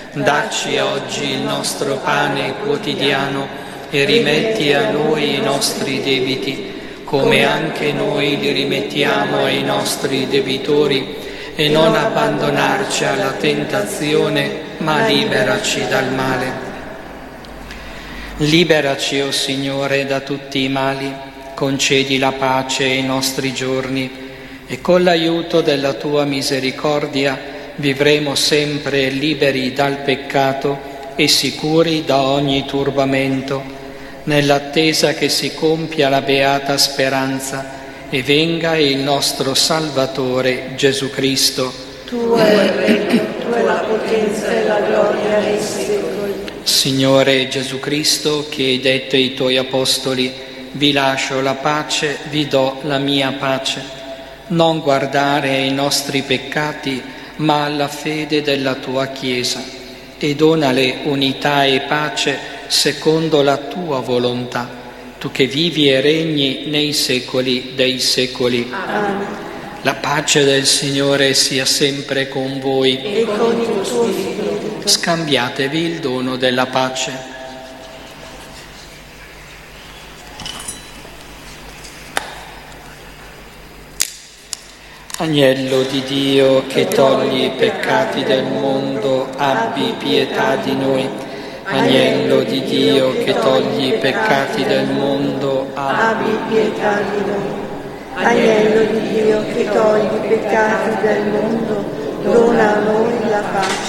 Dacci oggi il nostro pane quotidiano e rimetti a noi i nostri debiti, come anche noi li rimettiamo ai nostri debitori, e non abbandonarci alla tentazione, ma liberaci dal male. Liberaci, o Signore, da tutti i mali, concedi la pace ai nostri giorni e con l'aiuto della Tua misericordia vivremo sempre liberi dal peccato e sicuri da ogni turbamento, nell'attesa che si compia la beata speranza e venga il nostro Salvatore Gesù Cristo. Tuo è il regno, tua è la potenza e la gloria nei secoli. Signore Gesù Cristo, che hai detto ai Tuoi Apostoli: vi lascio la pace, vi do la mia pace. Non guardare ai nostri peccati, ma alla fede della Tua Chiesa, e donale unità e pace secondo la Tua volontà, Tu che vivi e regni nei secoli dei secoli. Amen. La pace del Signore sia sempre con voi. E con il tuo spirito. Scambiatevi il dono della pace. Agnello di Dio che togli i peccati del mondo, abbi pietà di noi. Agnello di Dio che togli i peccati del mondo, Abbi pietà di noi. Agnello di Dio che togli i peccati del mondo, dona a noi la pace.